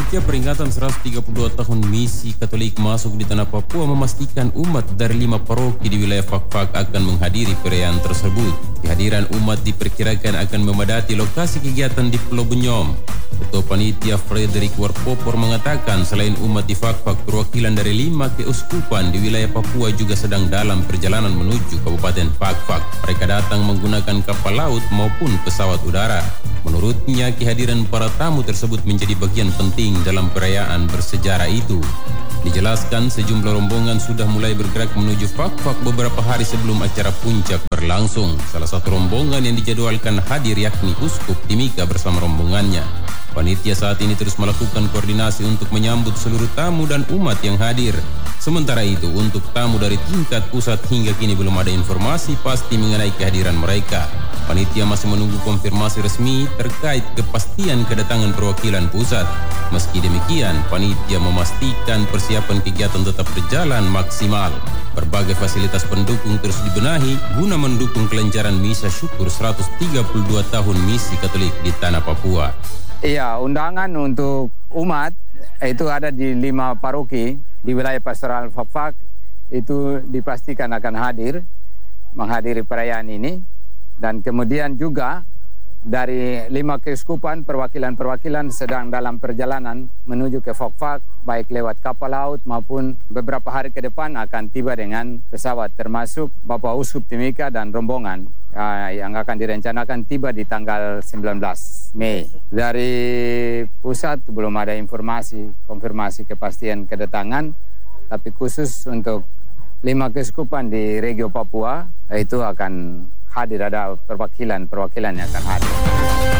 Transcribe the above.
Panitia peringatan 132 tahun misi Katolik masuk di tanah Papua memastikan umat dari 5 paroki di wilayah Fak-Fak akan menghadiri perayaan tersebut. Kehadiran umat diperkirakan akan memadati lokasi kegiatan di Pulau Bunyom. Ketua Panitia Frederick Warpopor mengatakan selain umat di Fak-Fak, perwakilan dari 5 keuskupan di wilayah Papua juga sedang dalam perjalanan menuju Kabupaten Fak-Fak. Mereka datang menggunakan kapal laut maupun pesawat udara. Menurutnya, kehadiran para tamu tersebut menjadi bagian penting dalam perayaan bersejarah itu. Dijelaskan sejumlah rombongan sudah mulai bergerak menuju Fak-Fak beberapa hari sebelum acara puncak berlangsung. Salah satu rombongan yang dijadwalkan hadir yakni Uskup Timika bersama rombongannya. Panitia saat ini terus melakukan koordinasi untuk menyambut seluruh tamu dan umat yang hadir. Sementara itu, untuk tamu dari tingkat pusat hingga kini belum ada informasi pasti mengenai kehadiran mereka. Panitia masih menunggu konfirmasi resmi terkait kepastian kedatangan perwakilan pusat. Meski demikian, panitia memastikan persiapan kegiatan tetap berjalan maksimal. Berbagai fasilitas pendukung terus dibenahi guna mendukung kelancaran misa syukur 132 tahun misi Katolik di tanah Papua. Iya, undangan untuk umat itu ada di 5 paroki di wilayah pastoral Fak-Fak itu dipastikan akan menghadiri perayaan ini, dan kemudian juga dari 5 keuskupan perwakilan-perwakilan sedang dalam perjalanan menuju ke Fak-Fak baik lewat kapal laut maupun beberapa hari ke depan akan tiba dengan pesawat, termasuk Bapak Uskup Timika dan rombongan yang akan direncanakan tiba di tanggal 19 Mei. Dari pusat belum ada konfirmasi kepastian kedatangan, tapi khusus untuk 5 keuskupan di Regio Papua itu akan hadir, ada perwakilan yang akan hadir.